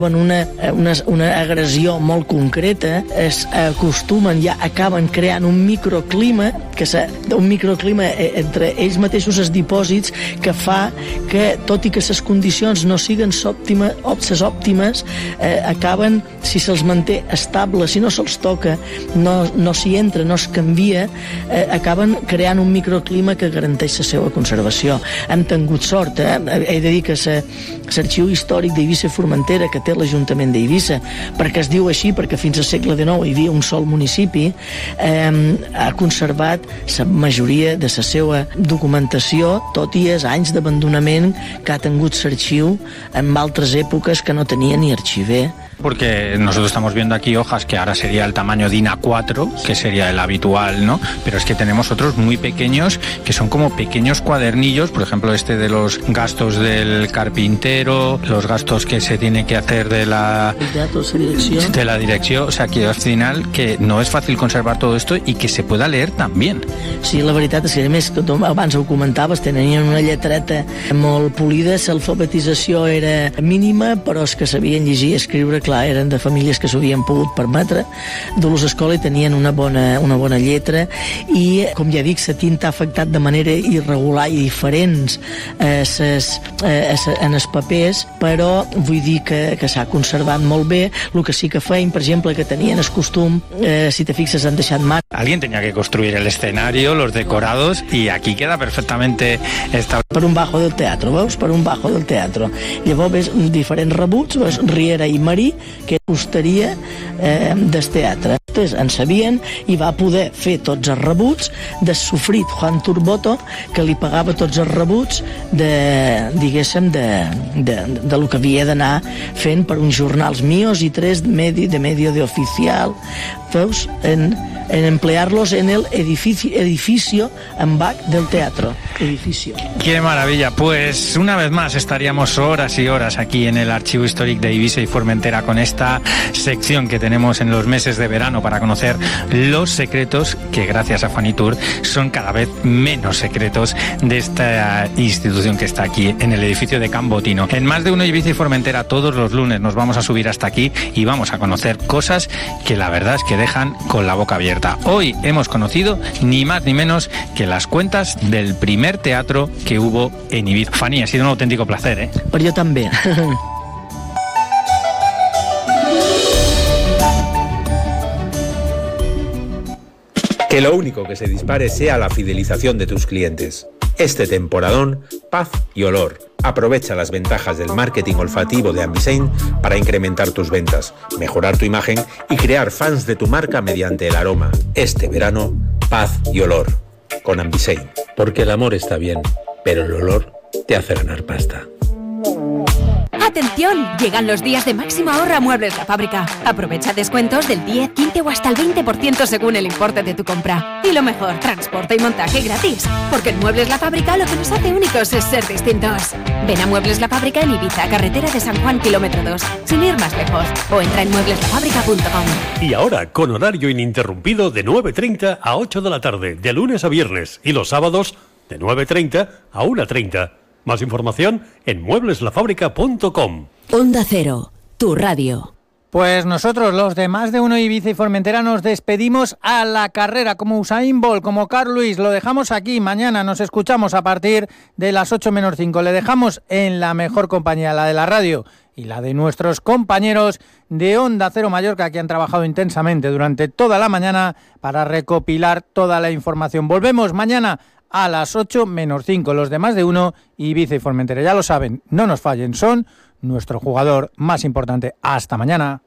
una agressió molt concreta, acaben creant un microclima entre ells mateixos, els dipòsits, que fa que, tot i que les condicions no siguin òptimes, acaben, si se'ls manté estables, si no se'ls toca, no s'hi entra, no es canvia, acaben creant un microclima que garanteix la seva conservació. Hem tingut sort, he de dir que l'Arxiu Històric d'Eivissa i Formentera, que té l'Ajuntament d'Eivissa, perquè es diu així, perquè fins al segle XIX hi havia un sol municipi, ha conservat la majoria de la seva documentació, tot i els anys d'abandonament que ha tingut l'arxiu en altres èpoques que no tenia ni arxiver. Porque nosotros estamos viendo aquí hojas que ahora sería el tamaño DIN A4, que sería el habitual, ¿no? Pero es que tenemos otros muy pequeños que son como pequeños cuadernillos, por ejemplo este de los gastos del carpintero, los gastos que se tiene que hacer de la dirección, o sea que al final que no es fácil conservar todo esto y que se pueda leer también. Sí, la veritat és que, a més, que tu abans ho comentaves, tenien una lletreta molt polida, l'alfabetització era mínima, però els que sabien llegir i escriure, clar, eren de famílies que s'ho havien pogut permetre, dur-los a escola i tenien una bona lletra, i, com ja dic, la tinta ha afectat de manera irregular i diferents en els papers, però vull dir que s'ha conservat molt bé. El que sí que feien, per exemple, que tenien el costum, si te fixes, han deixat mar. Alguien tenía que construir el escenario, los decorados, y aquí queda perfectamente establecido. Per un bajo del teatro, veus? Per un bajo del teatro. Llavors ves diferents rebuts, veus? Riera i Marí, que era posteria del teatre. Entonces, en sabien i va poder fer tots els rebuts del sofrit Juan Turboto, que li pagava tots els rebuts diguéssim, de lo que havia d'anar fent per uns jornals míos i tres de medio de oficial, veus? En emplearlos en el edificio en back del teatro. Edificio. ¡Qué maravilla! Pues una vez más estaríamos horas y horas aquí en el Archivo Histórico de Eivissa y Formentera con esta sección que tenemos en los meses de verano para conocer los secretos que, gracias a Juanitur, son cada vez menos secretos de esta institución que está aquí en el edificio de Can Botino. En Más de Uno Eivissa y Formentera todos los lunes nos vamos a subir hasta aquí y vamos a conocer cosas que la verdad es que dejan con la boca abierta. Hoy hemos conocido ni más ni menos que las cuentas del primer teatro que hubo en Ibiza. Fanny, ha sido un auténtico placer, ¿eh? Pero yo también. Que lo único que se dispare sea la fidelización de tus clientes. Este temporadón, paz y olor. Aprovecha las ventajas del marketing olfativo de Ambisein para incrementar tus ventas, mejorar tu imagen y crear fans de tu marca mediante el aroma. Este verano, paz y olor. Con Ambisein. Porque el amor está bien, pero el olor te hace ganar pasta. ¡Atención! Llegan los días de máximo ahorro a Muebles La Fábrica. Aprovecha descuentos del 10, 15 o hasta el 20% según el importe de tu compra. Y lo mejor, transporte y montaje gratis. Porque en Muebles La Fábrica lo que nos hace únicos es ser distintos. Ven a Muebles La Fábrica en Ibiza, carretera de San Juan, kilómetro 2, sin ir más lejos. O entra en muebleslafábrica.com. Y ahora, con horario ininterrumpido de 9:30 a 8 de la tarde, de lunes a viernes. Y los sábados, de 9:30 a 1:30. Más información en muebleslafábrica.com. Onda Cero, tu radio. Pues nosotros, los de Más de Uno Ibiza y Formentera, nos despedimos a la carrera, como Usain Bolt, como Carl Lewis. Lo dejamos aquí. Mañana nos escuchamos a partir de las 8:05. Le dejamos en la mejor compañía, la de la radio y la de nuestros compañeros de Onda Cero Mallorca, que han trabajado intensamente durante toda la mañana para recopilar toda la información. Volvemos mañana a las 8:05. Los de Más de Uno, Ibiza y Formentera. Ya lo saben, no nos fallen, son nuestro jugador más importante. Hasta mañana.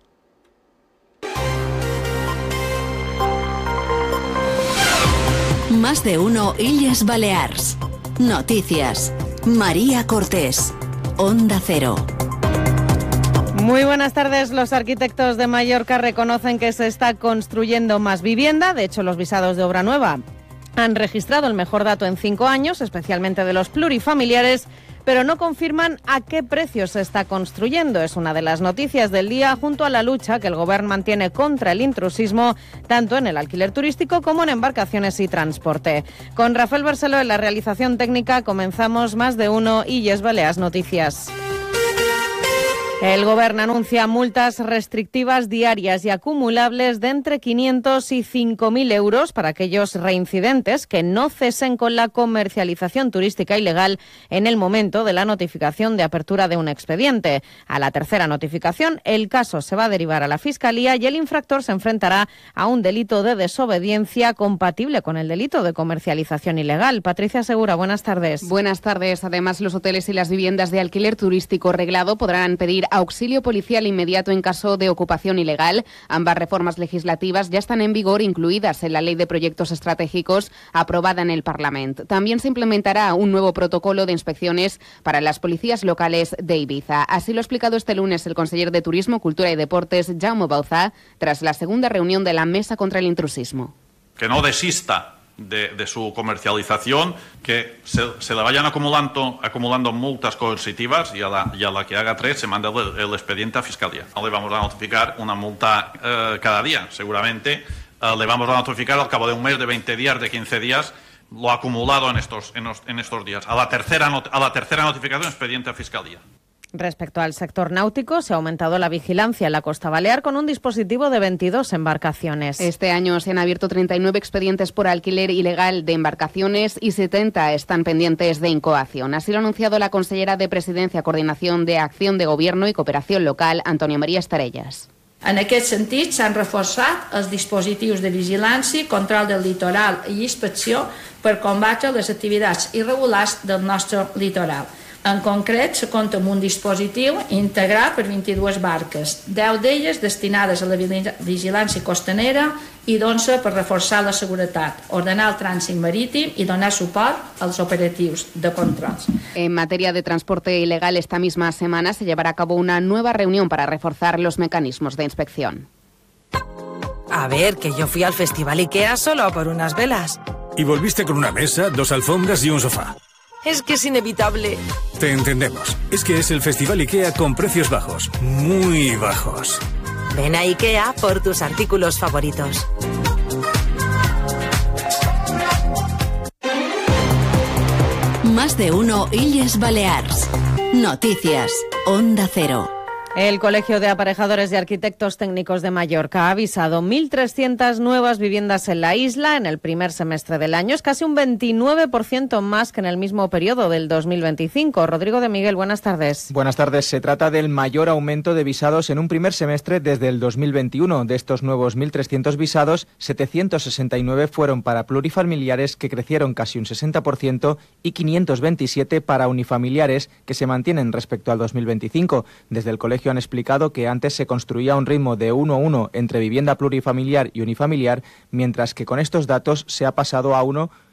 Más de Uno, Illes Balears. Noticias. María Cortés. Onda Cero. Muy buenas tardes. Los arquitectos de Mallorca reconocen que se está construyendo más vivienda. De hecho, los visados de obra nueva han registrado el mejor dato en 5 años, especialmente de los plurifamiliares, pero no confirman a qué precio se está construyendo. Es una de las noticias del día, junto a la lucha que el Govern mantiene contra el intrusismo, tanto en el alquiler turístico como en embarcaciones y transporte. Con Rafael Barceló en la realización técnica comenzamos Más de Uno Illes Balears Noticias. El Gobierno anuncia multas restrictivas diarias y acumulables de entre 500 y 5.000 euros para aquellos reincidentes que no cesen con la comercialización turística ilegal en el momento de la notificación de apertura de un expediente. A la tercera notificación, el caso se va a derivar a la Fiscalía y el infractor se enfrentará a un delito de desobediencia compatible con el delito de comercialización ilegal. Patricia Segura, buenas tardes. Buenas tardes. Además, los hoteles y las viviendas de alquiler turístico reglado podrán pedir auxilio policial inmediato en caso de ocupación ilegal. Ambas reformas legislativas ya están en vigor, incluidas en la Ley de Proyectos Estratégicos aprobada en el Parlamento. También se implementará un nuevo protocolo de inspecciones para las policías locales de Ibiza. Así lo ha explicado este lunes el conseller de Turismo, Cultura y Deportes, Jaume Bauzá, tras la segunda reunión de la Mesa contra el Intrusismo. Que no desista de su comercialización, que se le vayan acumulando multas coercitivas y a la que haga 3 se manda el expediente a Fiscalía. No le vamos a notificar una multa cada día, seguramente le vamos a notificar al cabo de un mes, de 20 días, de 15 días, lo acumulado en estos días. A la tercera notificación, expediente a Fiscalía. Respecto al sector náutico, se ha aumentado la vigilancia en la Costa Balear con un dispositivo de 22 embarcaciones. Este año se han abierto 39 expedientes por alquiler ilegal de embarcaciones y 70 están pendientes de incoación. Así lo ha anunciado la consellera de Presidencia, Coordinación de Acción de Gobierno y Cooperación Local, Antònia Maria Estarellas. En aquest sentit, s'han reforçat els dispositius de vigilància, control del litoral i inspecció per combatre les activitats irregulars del nostre litoral. En concret, se compta amb un dispositiu integrat per 22 barques, 10 d'elles destinades a la vigilància costanera i 11 per reforçar la seguretat, ordenar el trànsit marítim i donar suport als operatius de controls. En materia de transporte ilegal, esta misma semana se llevará a cabo una nueva reunión para reforzar los mecanismos de inspección. A ver, que yo fui al Festival IKEA solo por unas velas. Y volviste con una mesa, 2 alfombras y un sofá. Es que es inevitable. Te entendemos. Es que es el Festival IKEA con precios bajos. Muy bajos. Ven a IKEA por tus artículos favoritos. Más de uno Illes Balears. Noticias. Onda Cero. El Colegio de Aparejadores y Arquitectos Técnicos de Mallorca ha avisado 1.300 nuevas viviendas en la isla en el primer semestre del año. Es casi un 29% más que en el mismo periodo del 2025. Rodrigo de Miguel, buenas tardes. Buenas tardes. Se trata del mayor aumento de visados en un primer semestre desde el 2021. De estos nuevos 1.300 visados, 769 fueron para plurifamiliares, que crecieron casi un 60%, y 527 para unifamiliares, que se mantienen respecto al 2025. Desde el colegio han explicado que antes se construía a un ritmo de 1:1 entre vivienda plurifamiliar y unifamiliar, mientras que con estos datos se ha pasado a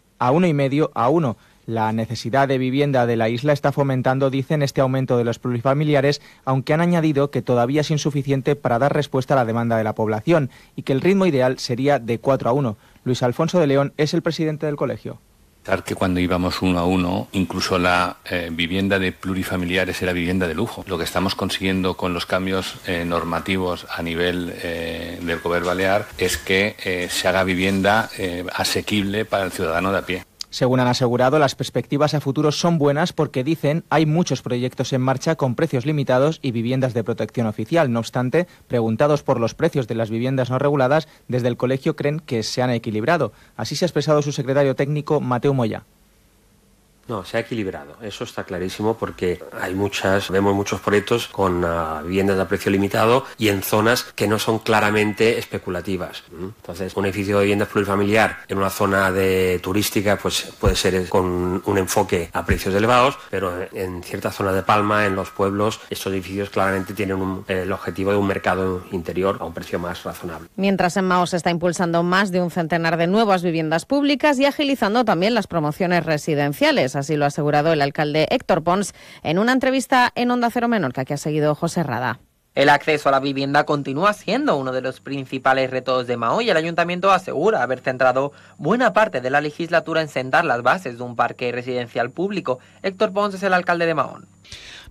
1,5:1. La necesidad de vivienda de la isla está fomentando, dicen, este aumento de los plurifamiliares, aunque han añadido que todavía es insuficiente para dar respuesta a la demanda de la población y que el ritmo ideal sería de 4:1. Luis Alfonso de León es el presidente del colegio. Que cuando íbamos 1:1, incluso la vivienda de plurifamiliares era vivienda de lujo. Lo que estamos consiguiendo con los cambios normativos a nivel del Gobierno Balear es que se haga vivienda asequible para el ciudadano de a pie. Según han asegurado, las perspectivas a futuro son buenas porque, dicen, hay muchos proyectos en marcha con precios limitados y viviendas de protección oficial. No obstante, preguntados por los precios de las viviendas no reguladas, desde el colegio creen que se han equilibrado. Así se ha expresado su secretario técnico, Mateu Moya. No, se ha equilibrado, eso está clarísimo, porque vemos muchos proyectos con viviendas a precio limitado y en zonas que no son claramente especulativas. Entonces, un edificio de viviendas plurifamiliar en una zona turística pues puede ser con un enfoque a precios elevados, pero en ciertas zonas de Palma, en los pueblos, estos edificios claramente tienen el objetivo de un mercado interior a un precio más razonable. Mientras en Mao se está impulsando más de un centenar de nuevas viviendas públicas y agilizando también las promociones residenciales. Así lo ha asegurado el alcalde Héctor Pons en una entrevista en Onda Cero Menorca que ha seguido José Rada. El acceso a la vivienda continúa siendo uno de los principales retos de Mao y el ayuntamiento asegura haber centrado buena parte de la legislatura en sentar las bases de un parque residencial público. Héctor Pons es el alcalde de Mahón.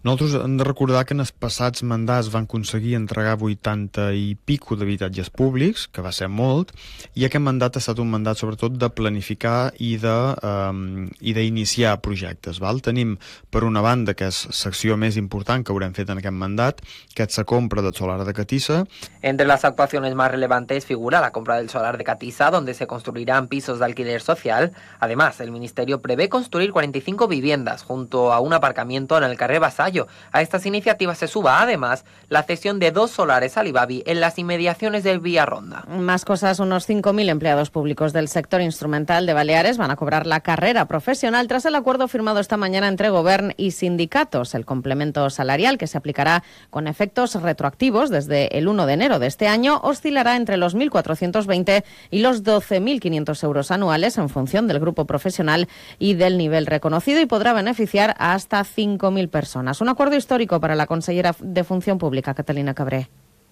Nosaltres hem de recordar que en els passats mandats van aconseguir entregar 80 i pico d'habitatges públics, que va ser molt, i aquest mandat ha estat un mandat sobretot de planificar i d'iniciar projectes. Val? Tenim, per una banda, que és la secció més important que haurem fet en aquest mandat, que és la compra del solar de Catissa. Entre las actuaciones más relevantes figura la compra del solar de Catissa, donde se construirán pisos de alquiler social. Además, el Ministerio prevé construir 45 viviendas junto a un aparcamiento en el carrer Vasallo. A estas iniciativas se suba, además, la cesión de 2 solares al Ibavi en las inmediaciones del Villarronda. Más cosas, unos 5.000 empleados públicos del sector instrumental de Baleares van a cobrar la carrera profesional tras el acuerdo firmado esta mañana entre Govern y sindicatos. El complemento salarial, que se aplicará con efectos retroactivos desde el 1 de enero de este año, oscilará entre los 1.420 y los 12.500 euros anuales en función del grupo profesional y del nivel reconocido, y podrá beneficiar a hasta 5.000 personas. Un acuerdo histórico para la consellera de Función Pública, Catalina Cabré.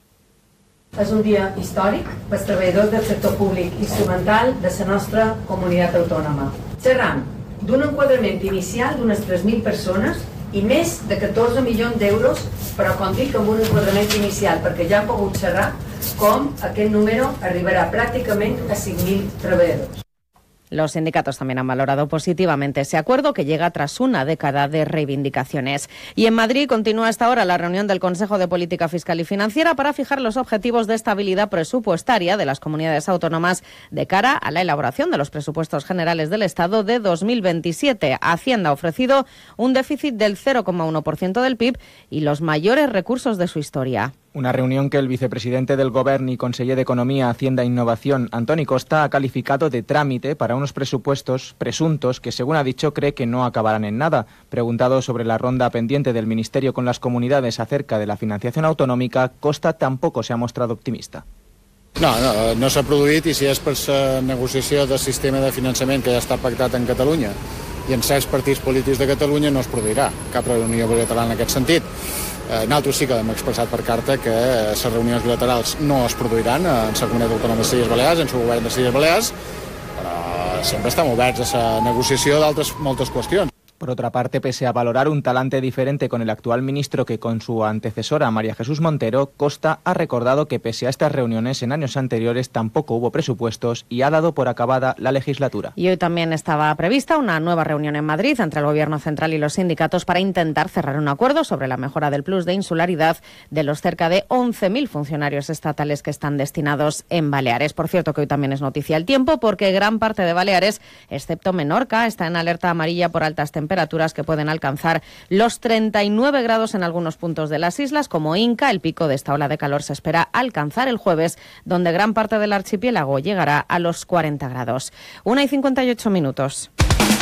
És un dia històric pels treballadors del sector públic instrumental de la nostra comunitat autònoma. Xerram d'un enquadrament inicial d'unes 3.000 persones i més de 14 milions d'euros, però com dic, amb un enquadrament inicial, perquè ja hem pogut xerrar com aquest número arribarà pràcticament a 5.000 treballadors. Los sindicatos también han valorado positivamente ese acuerdo, que llega tras una década de reivindicaciones. Y en Madrid continúa hasta ahora la reunión del Consejo de Política Fiscal y Financiera para fijar los objetivos de estabilidad presupuestaria de las comunidades autónomas de cara a la elaboración de los presupuestos generales del Estado de 2027. Hacienda ha ofrecido un déficit del 0,1% del PIB y los mayores recursos de su historia. Una reunión que el vicepresidente del Govern y conseller de Economía, Hacienda e Innovación, Antoni Costa, ha calificado de trámite para unos presupuestos presuntos que, según ha dicho, cree que no acabarán en nada. Preguntado sobre la ronda pendiente del Ministerio con las comunidades acerca de la financiación autonòmica, Costa tampoco se ha mostrado optimista. No s'ha produït, i si és per la negociació del sistema de finançament que ja està pactat en Catalunya i en certs partits polítics de Catalunya, no es produirà cap reunió bilateral en aquest sentit. Nosaltres sí que hem expressat per carta que les reunions bilaterals no es produiran en la Comunitat Autònoma de les Illes Balears, en el govern de les Illes Balears, però sempre estem oberts a la negociació d'altres moltes qüestions. Por otra parte, pese a valorar un talante diferente con el actual ministro que con su antecesora, María Jesús Montero, Costa ha recordado que pese a estas reuniones en años anteriores tampoco hubo presupuestos y ha dado por acabada la legislatura. Y hoy también estaba prevista una nueva reunión en Madrid entre el Gobierno central y los sindicatos para intentar cerrar un acuerdo sobre la mejora del plus de insularidad de los cerca de 11.000 funcionarios estatales que están destinados en Baleares. Por cierto, que hoy también es noticia el tiempo, porque gran parte de Baleares, excepto Menorca, está en alerta amarilla por altas temperaturas que pueden alcanzar los 39 grados en algunos puntos de las islas, como Inca. El pico de esta ola de calor se espera alcanzar el jueves, donde gran parte del archipiélago llegará a los 40 grados. 1:58.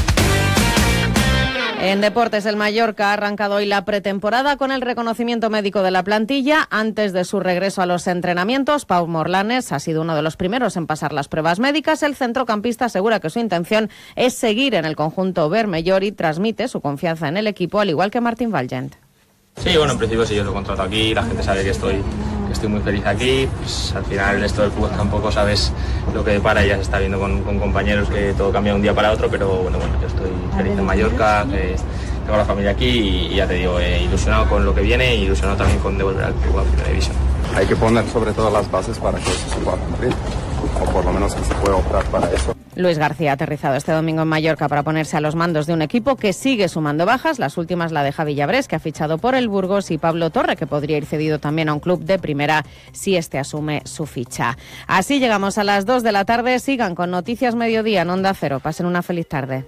En deportes, el Mallorca ha arrancado hoy la pretemporada con el reconocimiento médico de la plantilla. Antes de su regreso a los entrenamientos, Pau Morlanes ha sido uno de los primeros en pasar las pruebas médicas. El centrocampista asegura que su intención es seguir en el conjunto vermellor y transmite su confianza en el equipo, al igual que Martín Valgent. Sí, bueno, en principio sí, yo lo contrato aquí, la gente sabe que estoy muy feliz aquí. Pues al final esto del fútbol tampoco sabes lo que depara, ya se está viendo con compañeros que todo cambia de un día para otro, pero bueno, yo estoy feliz en Mallorca, tengo la familia aquí y ya te digo, ilusionado con lo que viene y ilusionado también con devolver al club a Primera División. Hay que poner sobre todo las bases para que eso se pueda cumplir, o por lo menos que se pueda optar para eso. Luis García ha aterrizado este domingo en Mallorca para ponerse a los mandos de un equipo que sigue sumando bajas, las últimas la de Javi Llabrés, que ha fichado por el Burgos, y Pablo Torre, que podría ir cedido también a un club de primera si este asume su ficha. Así llegamos a las 2 de la tarde. Sigan con Noticias Mediodía en Onda Cero. Pasen una feliz tarde.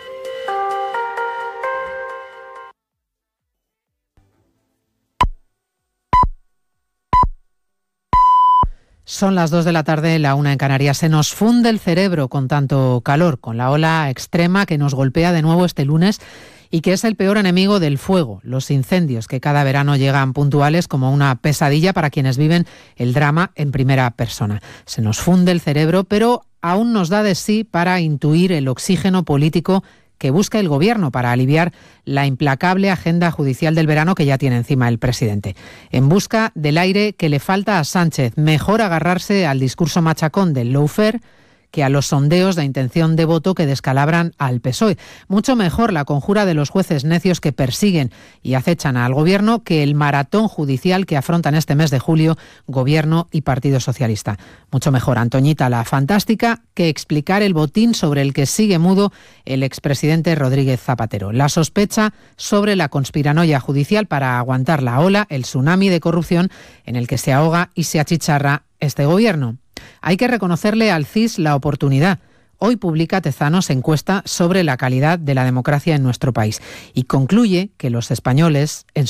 Son las 2 de la tarde, la 1 en Canarias. Se nos funde el cerebro con tanto calor, con la ola extrema que nos golpea de nuevo este lunes y que es el peor enemigo del fuego, los incendios que cada verano llegan puntuales como una pesadilla para quienes viven el drama en primera persona. Se nos funde el cerebro, pero aún nos da de sí para intuir el oxígeno político que busca el Gobierno para aliviar la implacable agenda judicial del verano que ya tiene encima el presidente. En busca del aire que le falta a Sánchez, mejor agarrarse al discurso machacón del lawfare que a los sondeos de intención de voto que descalabran al PSOE. Mucho mejor la conjura de los jueces necios que persiguen y acechan al Gobierno que el maratón judicial que afrontan este mes de julio Gobierno y Partido Socialista. Mucho mejor, Antoñita la fantástica, que explicar el botín sobre el que sigue mudo el expresidente Rodríguez Zapatero. La sospecha sobre la conspiranoia judicial para aguantar la ola, el tsunami de corrupción en el que se ahoga y se achicharra este Gobierno. Hay que reconocerle al CIS la oportunidad. Hoy publica Tezanos encuesta sobre la calidad de la democracia en nuestro país y concluye que los españoles, en